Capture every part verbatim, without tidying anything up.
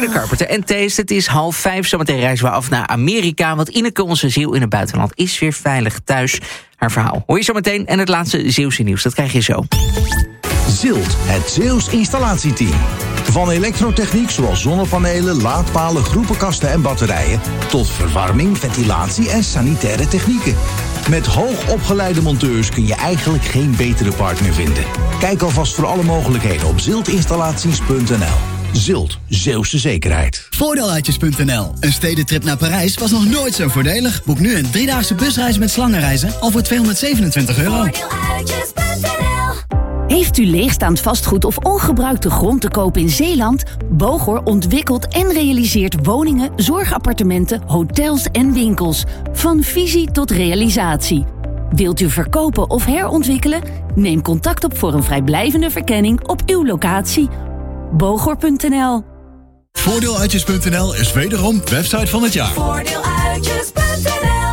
Sabrina Carpenter en Taste. Het is half vijf. Zometeen reizen we af naar Amerika. Want Ineke, onze Zeeuw in het buitenland, is weer veilig thuis. Haar verhaal hoor je zo meteen. En het laatste Zeeuwse nieuws, dat krijg je zo. Zilt, het Zeeuws installatieteam. Van elektrotechniek zoals zonnepanelen, laadpalen, groepenkasten en batterijen, tot verwarming, ventilatie en sanitaire technieken. Met hoogopgeleide monteurs kun je eigenlijk geen betere partner vinden. Kijk alvast voor alle mogelijkheden op ziltinstallaties punt n l. Zilt, Zeeuwse zekerheid. Voordeeluitjes punt n l. Een stedentrip naar Parijs was nog nooit zo voordelig. Boek nu een driedaagse busreis met slangenreizen al voor tweehonderdzevenentwintig euro. Voordeeluitjes punt n l. Heeft u leegstaand vastgoed of ongebruikte grond te koop in Zeeland? Bogor ontwikkelt en realiseert woningen, zorgappartementen, hotels en winkels. Van visie tot realisatie. Wilt u verkopen of herontwikkelen? Neem contact op voor een vrijblijvende verkenning op uw locatie. Bogor punt n l. Voordeeluitjes punt n l is wederom website van het jaar. Voordeeluitjes punt n l.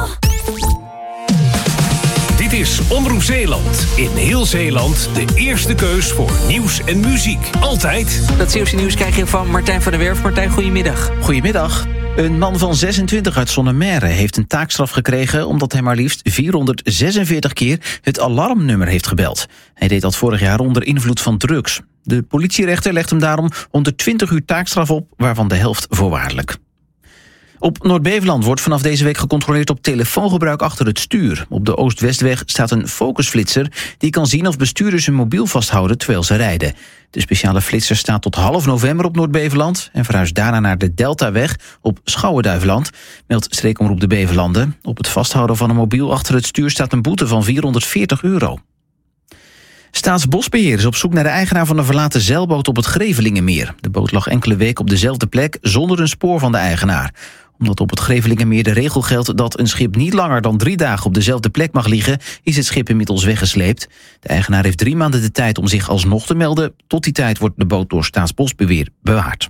Dit is Omroep Zeeland. In heel Zeeland de eerste keus voor nieuws en muziek. Altijd. Dat Zeeuwse nieuws krijg je van Martijn van der Werf. Martijn, goedemiddag. Goedemiddag. Een man van zesentwintig uit Zonnemerre heeft een taakstraf gekregen omdat hij maar liefst vierhonderdzesenveertig keer het alarmnummer heeft gebeld. Hij deed dat vorig jaar onder invloed van drugs. De politierechter legt hem daarom honderdtwintig uur taakstraf op, waarvan de helft voorwaardelijk. Op Noord-Beveland wordt vanaf deze week gecontroleerd op telefoongebruik achter het stuur. Op de Oost-Westweg staat een focusflitser die kan zien of bestuurders hun mobiel vasthouden terwijl ze rijden. De speciale flitser staat tot half november op Noord-Beveland en verhuist daarna naar de Deltaweg op Schouwen-Duiveland, meldt Streekomroep de Bevelanden. Op het vasthouden van een mobiel achter het stuur staat een boete van vierhonderdveertig euro. Staatsbosbeheer is op zoek naar de eigenaar van een verlaten zeilboot op het Grevelingenmeer. De boot lag enkele weken op dezelfde plek zonder een spoor van de eigenaar. Omdat op het Grevelingenmeer de regel geldt dat een schip niet langer dan drie dagen op dezelfde plek mag liggen, is het schip inmiddels weggesleept. De eigenaar heeft drie maanden de tijd om zich alsnog te melden. Tot die tijd wordt de boot door Staatsbosbeheer bewaard.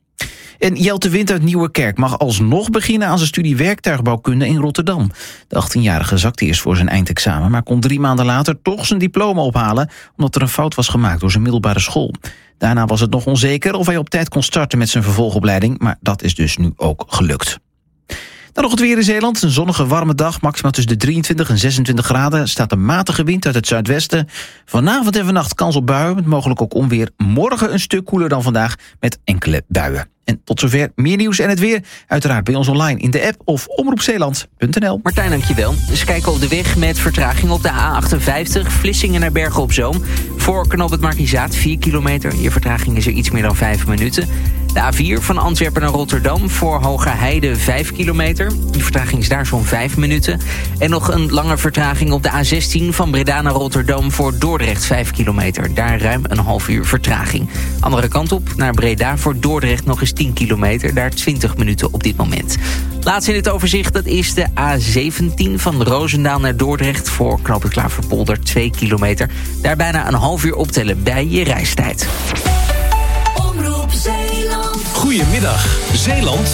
En Jelte Wind uit Nieuwerkerk mag alsnog beginnen aan zijn studie werktuigbouwkunde in Rotterdam. De achttienjarige zakte eerst voor zijn eindexamen, maar kon drie maanden later toch zijn diploma ophalen, omdat er een fout was gemaakt door zijn middelbare school. Daarna was het nog onzeker of hij op tijd kon starten met zijn vervolgopleiding, maar dat is dus nu ook gelukt. Dan nog het weer in Zeeland. Een zonnige, warme dag, maximaal tussen de drieëntwintig en zesentwintig graden. Staat een matige wind uit het zuidwesten. Vanavond en vannacht kans op buien, met mogelijk ook onweer. Morgen een stuk koeler dan vandaag, met enkele buien. En tot zover meer nieuws en het weer. Uiteraard bij ons online in de app of omroep zeeland punt n l. Martijn, dankjewel. Dus kijken op de weg met vertraging op de A achtenvijftig. Vlissingen naar Bergen op Zoom. Voor knoop het Markizaat, vier kilometer. Je vertraging is er iets meer dan vijf minuten. De A vier van Antwerpen naar Rotterdam. Voor Hogerheide, vijf kilometer. Die vertraging is daar zo'n vijf minuten. En nog een lange vertraging op de A zestien van Breda naar Rotterdam. Voor Dordrecht, vijf kilometer. Daar ruim een half uur vertraging. Andere kant op, naar Breda voor Dordrecht nog eens tien kilometer. Daar twintig minuten op dit moment. Laatst in het overzicht, dat is de A zeventien van Roosendaal naar Dordrecht. Voor knoop het Klaverpolder, twee kilometer. Daar bijna een half uur optellen bij je reistijd. Omroep Zeeland. Goedemiddag, Zeeland.